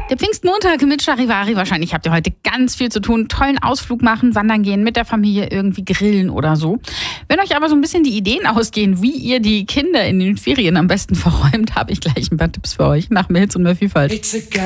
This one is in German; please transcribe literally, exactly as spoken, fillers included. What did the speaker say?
Der Pfingstmontag mit Charivari. Wahrscheinlich habt ihr heute ganz viel zu tun. Tollen Ausflug machen, wandern gehen, mit der Familie irgendwie grillen oder so. Wenn euch aber so ein bisschen die Ideen ausgehen, wie ihr die Kinder in den Ferien am besten verräumt, habe ich gleich ein paar Tipps für euch nach Mills und Murphy Falsch.